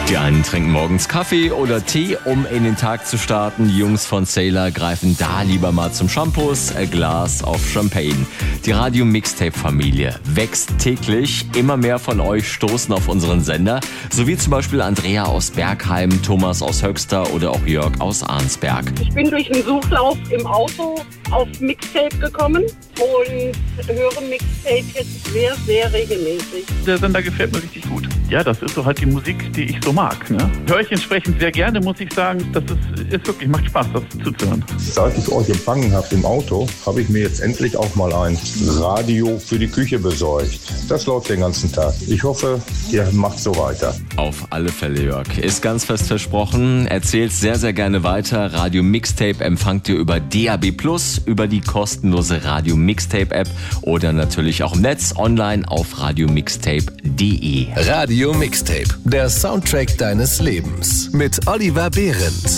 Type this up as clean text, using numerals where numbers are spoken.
Die einen trinken morgens Kaffee oder Tee, um in den Tag zu starten. Die Jungs von Sailor greifen da lieber mal zum Shampoos, a Glas auf Champagne. Die Radio-Mixtape-Familie wächst täglich. Immer mehr von euch stoßen auf unseren Sender. So wie zum Beispiel Andrea aus Bergheim, Thomas aus Höxter oder auch Jörg aus Arnsberg. Ich bin durch einen Suchlauf im Auto auf Mixtape gekommen und höre Mixtape jetzt sehr, sehr regelmäßig. Der Sender gefällt mir richtig gut. Ja, das ist so halt die Musik, die ich so mag. Ne? Höre ich entsprechend sehr gerne, muss ich sagen. Das ist wirklich, macht Spaß, das zuzuhören. Seit ich euch empfangen habe im Auto, habe ich mir jetzt endlich auch mal ein Radio für die Küche besorgt. Das läuft den ganzen Tag. Ich hoffe, ihr macht so weiter. Auf alle Fälle, Jörg. Ist ganz fest versprochen. Erzählt sehr, sehr gerne weiter. Radio Mixtape empfangt ihr über DAB+, über die kostenlose Radio Mixtape App oder natürlich auch im Netz online auf radiomixtape.de. Radio Mixtape, der Soundtrack deines Lebens mit Oliver Behrendt.